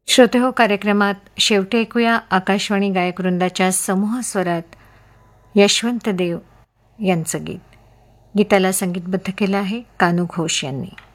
श्रोतेहो, कार्यक्रमात शेवटी ऐकूया आकाशवाणी गायक वृंदाच्या समूह स्वरात यशवंत देव यांचं गीत. गीताला संगीतबद्ध केलं आहे कानू घोष यांनी.